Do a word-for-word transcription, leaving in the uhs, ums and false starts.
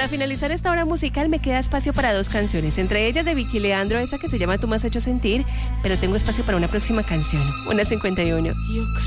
para finalizar esta hora musical me queda espacio para dos canciones, entre ellas de Vicky Leandro, esa que se llama Tú me has hecho sentir, pero tengo espacio para una próxima canción, una cincuenta y uno. Yo creo